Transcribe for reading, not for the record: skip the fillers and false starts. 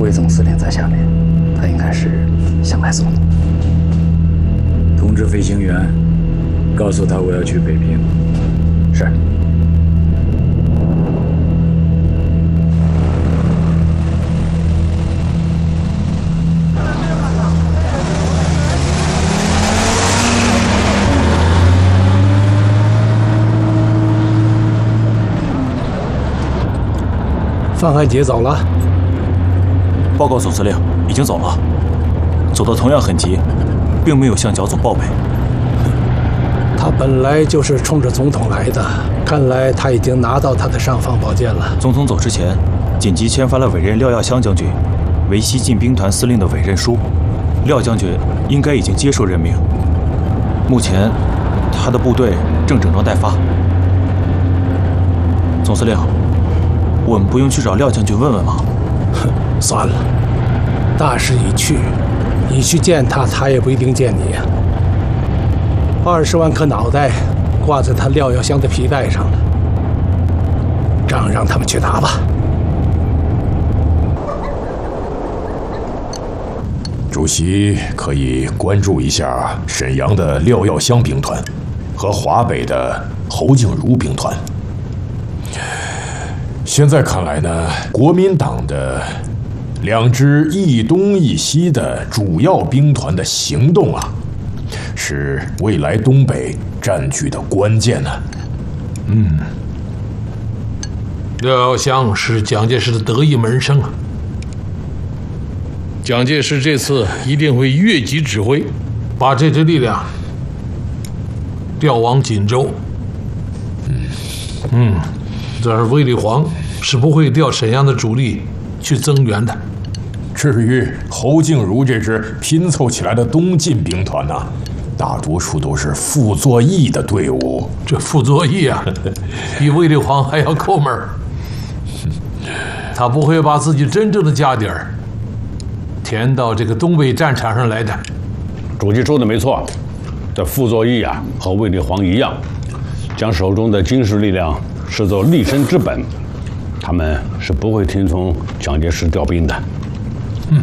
魏总司令在下面，他应该是想来送的。 通知飞行员，告诉他我要去北平。 是。 范汉杰走了。 报告总司令，已经走了，走得同样很急，并没有向剿总报备。 他本来就是冲着总统来的，看来他已经拿到他的尚方宝剑了。 总统走之前，紧急签发了委任廖耀湘将军为西进兵团司令的委任书，廖将军应该已经接受任命。目前，他的部队正整装待发。总司令，我们不用去找廖将军问问吗？ 哼，算了，大势已去，你去见他，他也不一定见你呀。20万颗脑袋挂在他廖耀湘的皮带上了，仗让他们去打吧。 主席可以关注一下沈阳的廖耀湘兵团和华北的侯静茹兵团。现在看来呢，国民党的2支一东一西的主要兵团的行动啊，是未来东北占据的关键呢。 廖耀湘是蒋介石的得意门生啊。蒋介石这次一定会越级指挥，把这支力量调往锦州。这儿卫立煌是不会调沈阳的主力去增援的。 至于侯静茹这支拼凑起来的东进兵团呢，大多数都是傅作义的队伍。 这傅作义啊，比卫立煌还要抠门儿。他不会把自己真正的家底儿填到这个东北战场上来的。 主席说的没错，这傅作义啊和卫立煌一样，将手中的军事力量视作立身之本，他们是不会听从蒋介石调兵的。